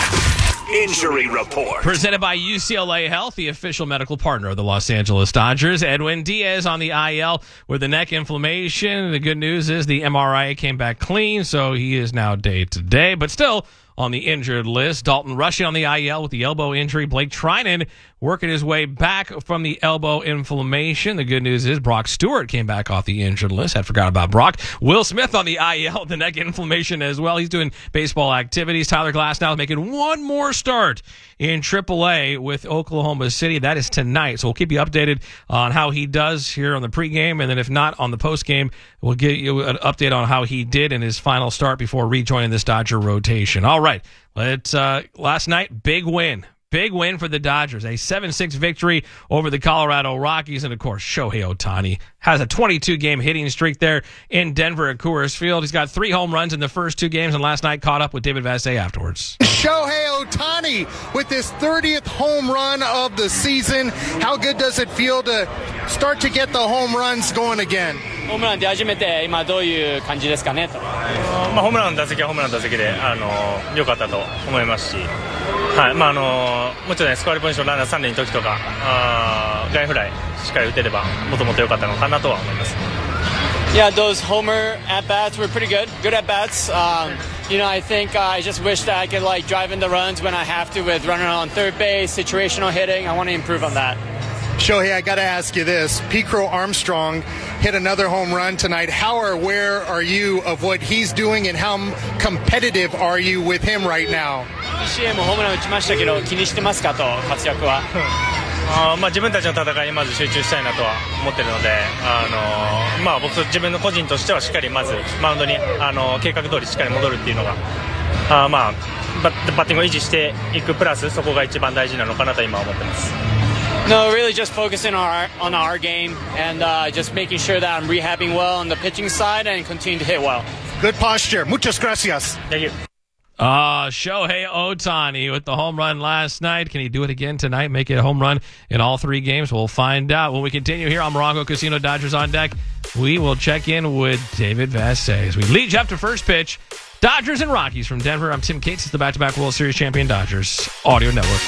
Injury Report. Presented by U C L A Health, the official medical partner of the Los Angeles Dodgers. Edwin Diaz on the I L with the neck inflammation. The good news is the M R I came back clean, so he is now day to day, but still on the injured list. Dalton Rushing on the I L with the elbow injury. Blake Trinan working his way back from the elbow inflammation. The good news is Brock Stewart came back off the injured list. I forgot about Brock. Will Smith on the I L with the neck inflammation as well. He's doing baseball activities. Tyler Glasnow is making one more start in triple A with Oklahoma City. That is tonight. So we'll keep you updated on how he does here on the pregame, and then if not on the postgame, we'll give you an update on how he did in his final start before rejoining this Dodger rotation. All right. Let's, uh, last night, big win. Big win for the Dodgers. A seven six victory over the Colorado Rockies. And, of course, Shohei Ohtani has a twenty-two game hitting streak there in Denver at Coors Field. He's got three home runs in the first two games, and last night caught up with David Vassegh afterwards. Shohei Ohtani with his thirtieth home run of the season. How good does it feel to start to get the home runs going again? ホームラン出始めて今どういう感じですかねと。 まあホームランの打席はホームランの打席であの良かったと思いますし、はいまああのもちろん、ね、スコアリングポジションランナー三塁の時とかあ外フライしっかり打てればもっともっと良かったのかなとは思います。 Yeah, those homer at bats were pretty good. Good at bats. Um, you know, I think uh, I just wish that I could like drive in the runs when I have to with running on third base, situational hitting. I want to improve on that. Shohei, I got to ask you this. Picro Armstrong hit another home run tonight. How aware are you of what he's doing, and how competitive are you with him right now? ピーシーエー もホームラン打ちましたけど気にしてますかと活躍は。 あまあ自分たちの戦いにまず集中したいなとは思ってるので、あのまあ僕自分の個人としてはしっかりまずマウンドにあの計画通りしっかり戻るっていうのが、あまあバッバッティングを維持していくプラスそこが一番大事なのかなと今思ってます。 No, really just focusing on our, on our game and uh, just making sure that I'm rehabbing well on the pitching side and continue to hit well. Good posture. Muchas gracias. Thank you. Uh, Shohei Ohtani with the home run last night. Can he do it again tonight? Make it a home run in all three games? We'll find out when we continue here on Morongo Casino Dodgers on Deck. We will check in with David Vassegh as we lead you up to first pitch. Dodgers and Rockies from Denver. I'm Tim Cates. It's the back-to-back World Series champion Dodgers Audio Network.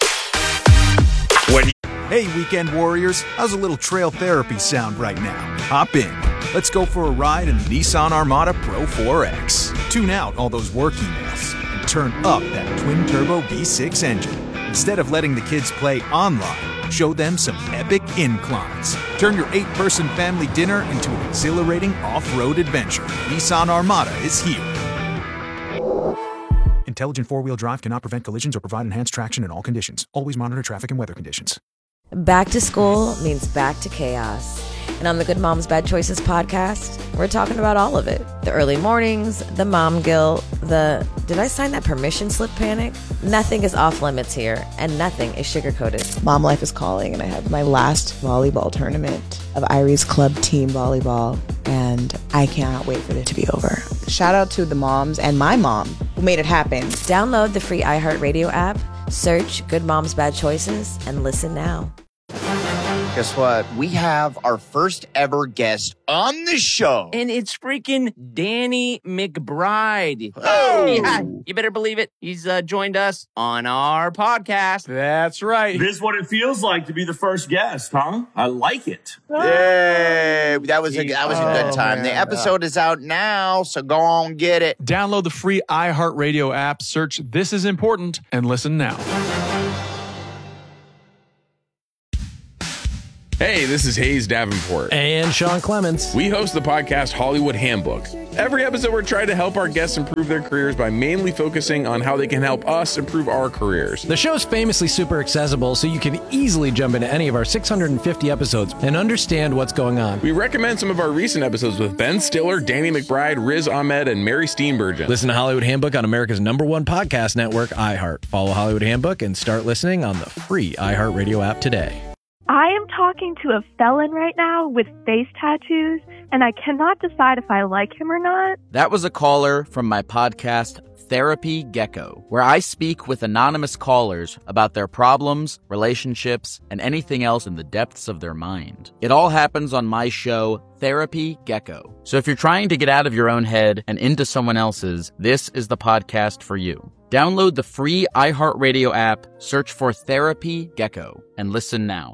When Hey, Weekend Warriors, how's a little trail therapy sound right now? Hop in. Let's go for a ride in the Nissan Armada Pro four X. Tune out all those work emails and turn up that twin-turbo V six engine. Instead of letting the kids play online, show them some epic inclines. Turn your eight-person family dinner into an exhilarating off-road adventure. Nissan Armada is here. Intelligent four-wheel drive cannot prevent collisions or provide enhanced traction in all conditions. Always monitor traffic and weather conditions. Back to school means back to chaos. And on the Good Moms Bad Choices podcast, we're talking about all of it. The early mornings, the mom guilt, the did I sign that permission slip panic? Nothing is off limits here, and nothing is sugar-coated. Mom life is calling, and I have my last volleyball tournament of Irie's Club Team Volleyball, and I cannot wait for it to be over. Shout out to the moms and my mom who made it happen. Download the free iHeartRadio app, search Good Moms Bad Choices, and listen now. Guess what? We have our first ever guest on the show. And it's freaking Danny McBride. Oh! Yeah, you better believe it. He's uh, joined us on our podcast. That's right. This is what it feels like to be the first guest, huh? I like it. Yay! That was a, that was a good Oh, time. man. The episode is out now, so go on get it. Download the free iHeartRadio app, search This Is Important, and listen now. Hey, this is Hayes Davenport. And Sean Clements. We host the podcast Hollywood Handbook. Every episode, we're trying to help our guests improve their careers by mainly focusing on how they can help us improve our careers. The show's famously super accessible, so you can easily jump into any of our six hundred fifty episodes and understand what's going on. We recommend some of our recent episodes with Ben Stiller, Danny McBride, Riz Ahmed, and Mary Steenburgen. Listen to Hollywood Handbook on America's number one podcast network, iHeart. Follow Hollywood Handbook and start listening on the free iHeartRadio app today. I am talking to a felon right now with face tattoos, and I cannot decide if I like him or not. That was a caller from my podcast, Therapy Gecko, where I speak with anonymous callers about their problems, relationships, and anything else in the depths of their mind. It all happens on my show, Therapy Gecko. So if you're trying to get out of your own head and into someone else's, this is the podcast for you. Download the free iHeartRadio app, search for Therapy Gecko, and listen now.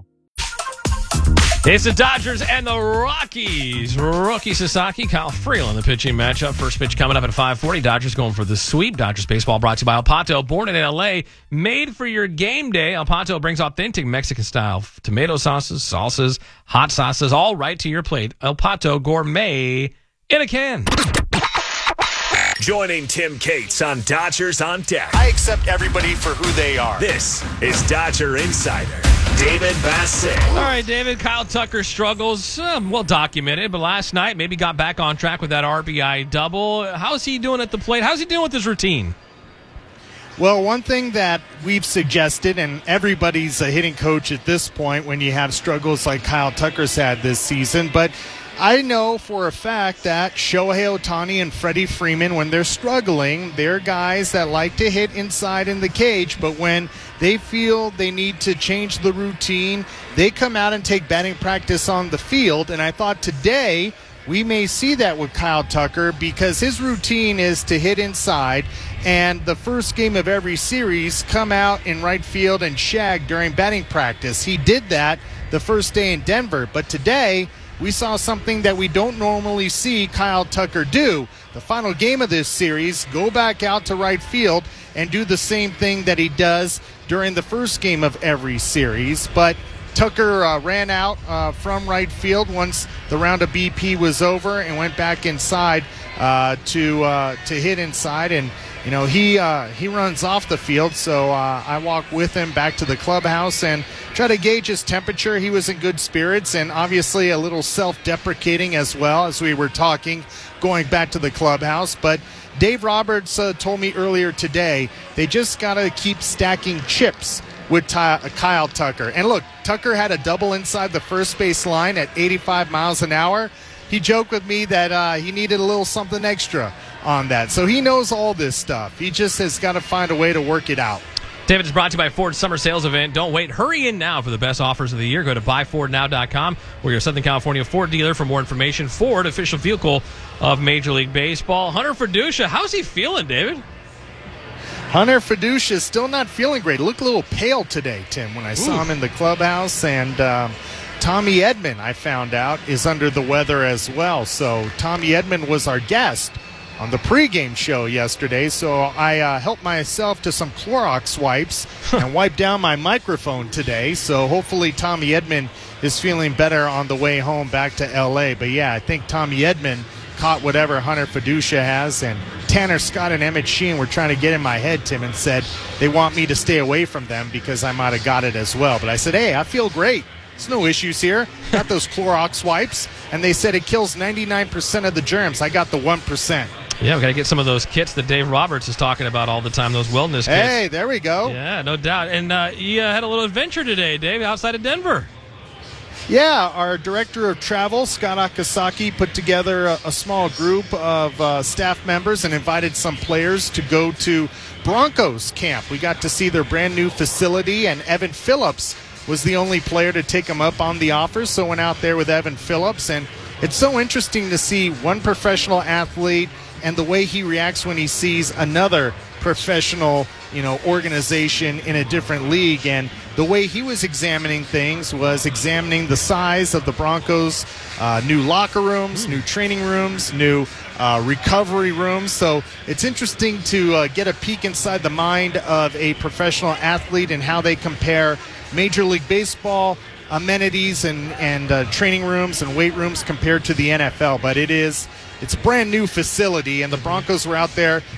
It's the Dodgers and the Rockies. Rookie Sasaki, Kyle Freeland, the pitching matchup. First pitch coming up at five forty. Dodgers going for the sweep. Dodgers baseball brought to you by El Pato. Born in L A, made for your game day. El Pato brings authentic Mexican-style tomato sauces, salsas, hot sauces, all right to your plate. El Pato Gourmet in a can. Joining Tim Cates on Dodgers on Deck. I accept everybody for who they are. This is Dodger Insider David Bassett. All right, David. Kyle Tucker struggles, um, well documented, but last night maybe got back on track with that R B I double. How's he doing at the plate? How's he doing with his routine? Well, one thing that we've suggested, and everybody's a hitting coach at this point when you have struggles like Kyle Tucker's had this season, but I know for a fact that Shohei Ohtani and Freddie Freeman, when they're struggling, they're guys that like to hit inside in the cage, but when they feel they need to change the routine, they come out and take batting practice on the field, and I thought today we may see that with Kyle Tucker because his routine is to hit inside, and the first game of every series come out in right field and shag during batting practice. He did that the first day in Denver, but today we saw something that we don't normally see Kyle Tucker do. The final game of this series, go back out to right field and do the same thing that he does during the first game of every series. But Tucker uh, ran out uh, from right field once the round of B P was over and went back inside uh, to uh, to hit inside. And, you know, he uh, he runs off the field, so uh, I walk with him back to the clubhouse and try to gauge his temperature. He was in good spirits and obviously a little self-deprecating as well as we were talking going back to the clubhouse. But Dave Roberts uh, told me earlier today they just got to keep stacking chips with Ty- Kyle Tucker. And look, Tucker had a double inside the first base line at eighty-five miles an hour. He joked with me that uh, he needed a little something extra on that. So he knows all this stuff. He just has got to find a way to work it out. David is brought to you by Ford's Summer Sales Event. Don't wait. Hurry in now for the best offers of the year. Go to buy ford now dot com or your Southern California Ford dealer for more information. Ford, official vehicle of Major League Baseball. Hunter Fiducia, how's he feeling, David? Hunter Fiducia is still not feeling great. Looked a little pale today, Tim, when I saw Ooh. him in the clubhouse. And um, Tommy Edman, I found out, is under the weather as well. So Tommy Edman was our guest on the pregame show yesterday, so I uh, helped myself to some Clorox wipes and wiped down my microphone today. So hopefully Tommy Edman is feeling better on the way home back to L A. But yeah, I think Tommy Edman caught whatever Hunter Fiducia has, and Tanner Scott and Emmett Sheehan were trying to get in my head, Tim, and said they want me to stay away from them because I might have got it as well. But I said, hey, I feel great. There's no issues here. Got those Clorox wipes, and they said it kills ninety-nine percent of the germs. I got the one percent. Yeah, we got to get some of those kits that Dave Roberts is talking about all the time, those wellness kits. Hey, there we go. Yeah, no doubt. And uh, you uh, had a little adventure today, Dave, outside of Denver. Yeah, our director of travel, Scott Akasaki, put together a, a small group of uh, staff members and invited some players to go to Broncos camp. We got to see their brand new facility, and Evan Phillips was the only player to take him up on the offer, so went out there with Evan Phillips. And it's so interesting to see one professional athlete and the way he reacts when he sees another professional, you know, organization in a different league. And the way he was examining things was examining the size of the Broncos, uh, new locker rooms, new training rooms, new uh, recovery rooms. So it's interesting to uh, get a peek inside the mind of a professional athlete and how they compare Major League Baseball amenities and, and uh, training rooms and weight rooms compared to the N F L. But it is, it's a brand new facility, and the Broncos were out there